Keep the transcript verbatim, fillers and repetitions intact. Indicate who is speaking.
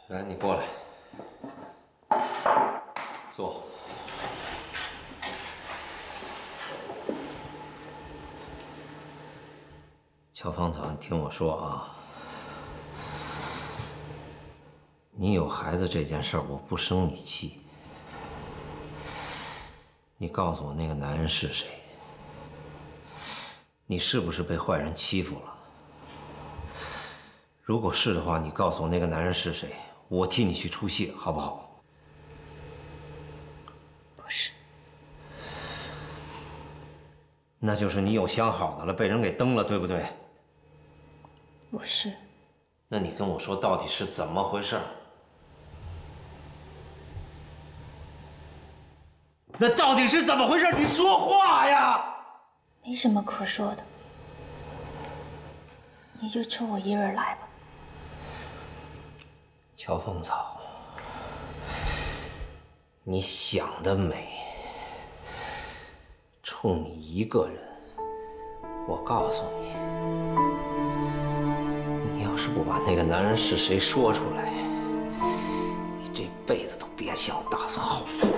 Speaker 1: 来，你过来，坐。乔芳草，你听我说啊，你有孩子这件事儿，我不生你气。你告诉我那个男人是谁？你是不是被坏人欺负了？如果是的话，你告诉我那个男人是谁，我替你去出血，好不好？
Speaker 2: 不是。
Speaker 1: 那就是你有相好的了，被人给蹬了，对不对？
Speaker 2: 不是。
Speaker 1: 那你跟我说到底是怎么回事？那到底是怎么回事？你说话呀！
Speaker 2: 没什么可说的，你就冲我一人来吧。
Speaker 1: 乔凤草，你想得美！冲你一个人，我告诉你，你要是不把那个男人是谁说出来，你这辈子都别想打算好过。